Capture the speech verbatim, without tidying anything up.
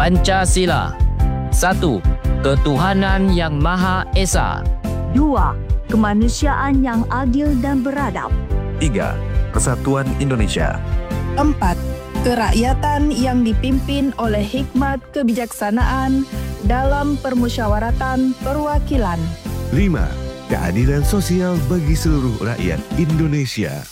Pancasila. Satu. Ketuhanan Yang Maha Esa. Dua. Kemanusiaan yang adil dan beradab. Tiga. Persatuan Indonesia. Empat. Kerakyatan yang dipimpin oleh hikmat kebijaksanaan dalam permusyawaratan perwakilan. Lima. Keadilan sosial bagi seluruh rakyat Indonesia.